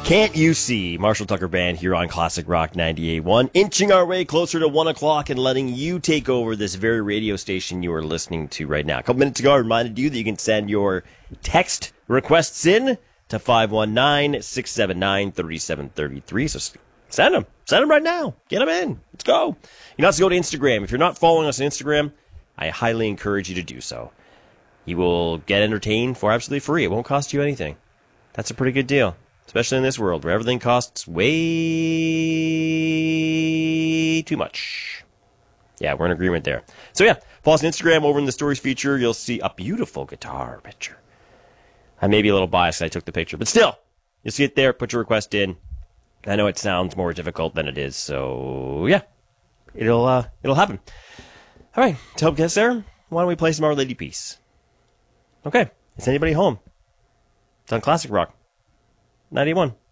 Can't You See? Marshall Tucker Band here on Classic Rock 98.1, inching our way closer to 1 o'clock and letting you take over this very radio station you are listening to right now. A couple minutes ago, I reminded you that you can send your text requests in to 519-679-3733. So send them. Send them right now. Get them in. Let's go. You can also go to Instagram. If you're not following us on Instagram, I highly encourage you to do so. You will get entertained for absolutely free. It won't cost you anything. That's a pretty good deal. Especially in this world where everything costs way too much. Yeah, we're in agreement there. So yeah, follow us on Instagram. Over in the stories feature, you'll see a beautiful guitar picture. I may be a little biased because I took the picture, but still, you'll see it there. Put your request in. I know it sounds more difficult than it is, so yeah, it'll happen. All right, to help get us there, why don't we play some Our Lady Peace? Okay, is anybody home? It's on Classic Rock 91.